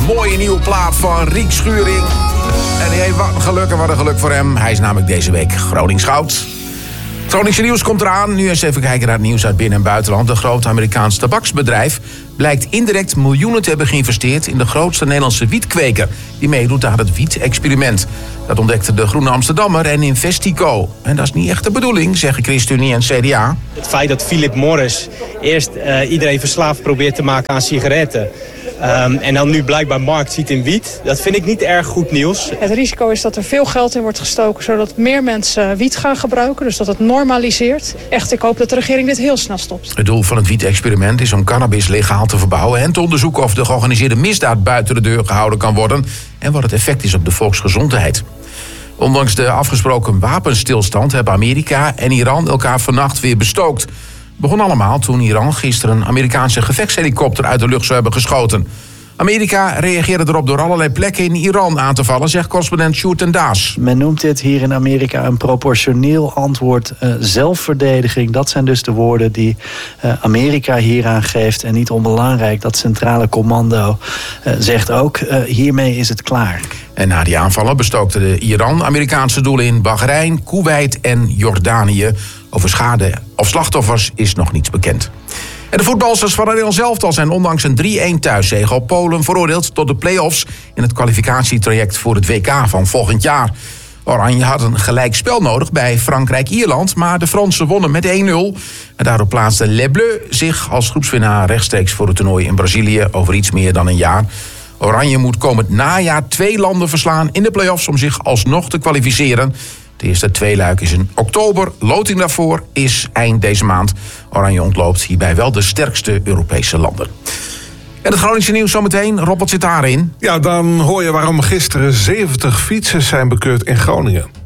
mooie nieuwe plaat van Riek Schuring. En die heeft wat een geluk voor hem. Hij is namelijk deze week Gronings goud. Het Groningse nieuws komt eraan. Nu eens even kijken naar het nieuws uit binnen- en buitenland. Een groot Amerikaans tabaksbedrijf blijkt indirect miljoenen te hebben geïnvesteerd in de grootste Nederlandse wietkweker die meedoet aan het wiet-experiment. Dat ontdekte de Groene Amsterdammer en Investico. En dat is niet echt de bedoeling, zeggen ChristenUnie en CDA. Het feit dat Philip Morris eerst iedereen verslaafd probeert te maken aan sigaretten. En dan nu blijkbaar markt ziet in wiet. Dat vind ik niet erg goed nieuws. Het risico is dat er veel geld in wordt gestoken, zodat meer mensen wiet gaan gebruiken. Dus dat het normaliseert. Echt, ik hoop dat de regering dit heel snel stopt. Het doel van het wiet-experiment is om cannabis legaal te verbouwen en te onderzoeken of de georganiseerde misdaad buiten de deur gehouden kan worden en wat het effect is op de volksgezondheid. Ondanks de afgesproken wapenstilstand hebben Amerika en Iran elkaar vannacht weer bestookt. Het begon allemaal toen Iran gisteren een Amerikaanse gevechtshelikopter uit de lucht zou hebben geschoten. Amerika reageerde erop door allerlei plekken in Iran aan te vallen, zegt correspondent Sjoerd en Daas. Men noemt dit hier in Amerika een proportioneel antwoord, zelfverdediging. Dat zijn dus de woorden die Amerika hieraan geeft. En niet onbelangrijk, dat centrale commando zegt ook, hiermee is het klaar. En na die aanvallen bestookte de Iran Amerikaanse doelen in Bahrein, Koeweit en Jordanië. Over schade of slachtoffers is nog niets bekend. En de voetbalsters van Nederland elftal zijn ondanks een 3-1 thuiszege op Polen veroordeeld tot de play-offs in het kwalificatietraject voor het WK van volgend jaar. Oranje had een gelijk spel nodig bij Frankrijk-Ierland, maar de Fransen wonnen met 1-0. En daardoor plaatste Les Bleus zich als groepswinnaar rechtstreeks voor het toernooi in Brazilië over iets meer dan een jaar. Oranje moet komend najaar 2 landen verslaan in de play-offs om zich alsnog te kwalificeren. Het eerste tweeluik is in oktober. Loting daarvoor is eind deze maand. Oranje ontloopt hierbij wel de sterkste Europese landen. En het Groningse nieuws zometeen. Rob, wat zit daarin? Ja, dan hoor je waarom gisteren 70 fietsers zijn bekeurd in Groningen.